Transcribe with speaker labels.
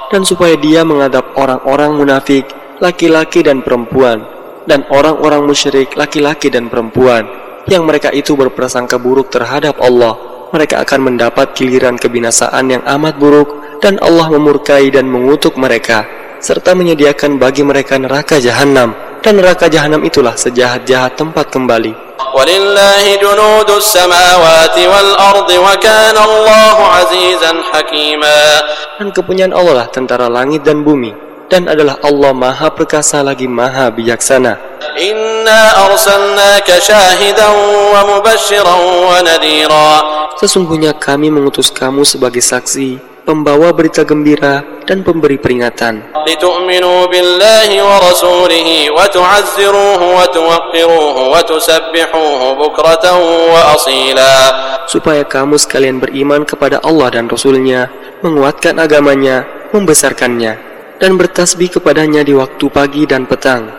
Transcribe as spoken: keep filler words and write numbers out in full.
Speaker 1: dan supaya Dia mengadab orang-orang munafik, laki-laki dan perempuan, dan orang-orang musyrik, laki-laki dan perempuan, yang mereka itu berprasangka buruk terhadap Allah. Mereka akan mendapat giliran kebinasaan yang amat buruk, dan Allah memurkai dan mengutuk mereka, serta menyediakan bagi mereka neraka jahanam, dan neraka jahanam itulah sejahat-jahat tempat kembali.
Speaker 2: Walillahi junudus samawati wal ardi wa kana Allahu azizan hakima.
Speaker 1: Dan kepunyaan Allah lah tentara langit dan bumi, dan adalah Allah maha perkasa lagi maha bijaksana.
Speaker 2: Inna arsalnaka syahidan wa mubashiran wa nadhira.
Speaker 1: Sesungguhnya kami mengutus kamu sebagai saksi, pembawa berita gembira dan pemberi peringatan.
Speaker 2: Litu'minu billahi wa rasulihi wa tu'azziruhu wa tuwaqqiruhu wa tusabbihuhu bukratan wa asila.
Speaker 1: Supaya kamu sekalian beriman kepada Allah dan Rasulnya, menguatkan agamanya, membesarkannya, dan bertasbih kepadanya di waktu pagi dan petang.